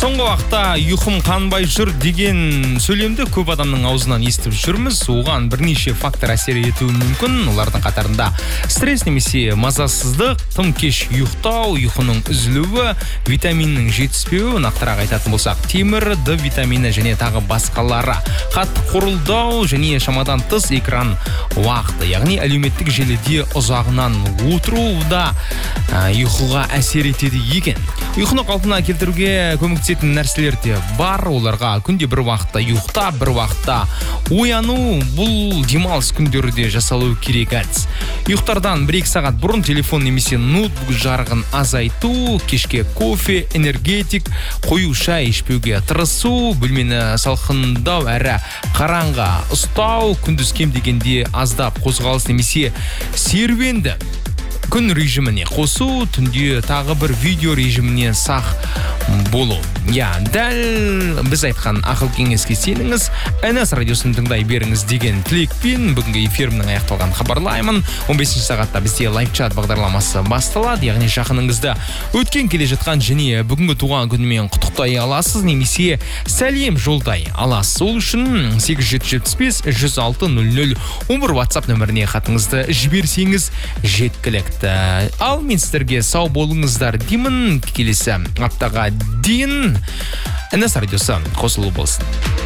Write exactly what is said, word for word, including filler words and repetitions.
Соңғы уақытта ұйқым қанбай жүр деген сөйлемді көп адамның аузынан естіп жүрміз. Оған бірнеше фактор әсер етуі мүмкін. Олардың қатарында стресс немесе мазасыздық, тым кеш ұйықтау, ұйқының үзілуі, витаминнің жетіспеуі, нақтырақ айтатын болсақ, темір, Д витамині және тағы басқалары. Қатты қорылдау және шамадан тыс экран уақыты, яғни әлеуметтік желіде ұзағынан отыру да ұйқыға әсер етеді екен. Ұйқыны қалпына келтіруге көмектесетін нәрселер де бар. Оларға күнде бір уақытта ұйықтап, бір уақытта ояну, бұл демалыс күндерде жасалу керек әдіс. Ұйықтардан бір-екі сағат бұрын телефон немесе ноутбук жарығын азайту, кешке кофе, энергетик, қою шай ішпеуге тырысу, бөлмені салқындау әрі қараңғы ұстау, күндіз кем дегенде аздап қозғалыс немесе серуенді күн режиміне қосу, түнде тағы бір видео режиміне сақ болу. Я, дәл біз айтқан ақыл кеңеске сеніңіз, эн эс радиосын тыңдай беріңіз деген тілекпен бүгінгі эфирімнің аяқталған хабарлаймын. он бесінші сағатта бізде лайв-чат бағдарламасы басталады, яғни жақыныңызда өткен келе жатқан және бүгінгі туған күнімен құттықтай аласыз, немесе сәлем жолдай аласыз. Сол үшін сегіз жеті жетпіс бес жүз алты нөл нөл он бір WhatsApp нөміріне хатыңызды жіберсеңіз жеткілікті. Ал мен сіздерге сау болыңыздар деймін. Келесі аптаға дейін эн эс радиосы қосылу болсын.